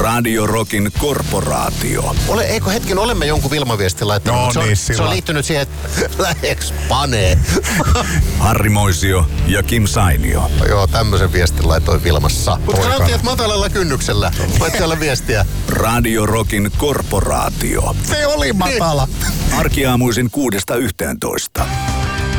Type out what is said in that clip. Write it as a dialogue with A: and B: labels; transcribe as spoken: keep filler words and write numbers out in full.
A: Radio Rockin korporaatio.
B: Ole, eikö hetken, olemme jonkun Vilma-viestin laittanut,
C: No
B: se, on,
C: niin,
B: se on
C: silloin.
B: liittynyt siihen, että läheks panee.
A: Harri Moisio ja Kim Sainio.
B: Joo, tämmöisen viestin laitoin Vilmassa. Mutta
C: Poika.
B: sanottiin, että matalalla kynnyksellä. Voit siellä viestiä.
A: Radio Rockin korporaatio.
C: Se oli matala.
A: Arkiaamuisin kuudesta yhteentoista.